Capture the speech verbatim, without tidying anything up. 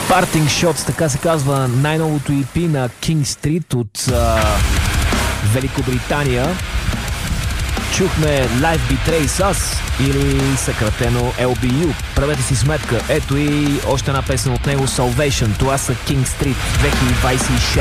Parting Shots, така се казва най-новото и пи на King Street от а, Великобритания. Чухме Life Betrays Us или съкратено ел би ю. Правете си сметка. Ето и още една песен от него, Salvation. Това са King Street две хиляди двадесет и шеста.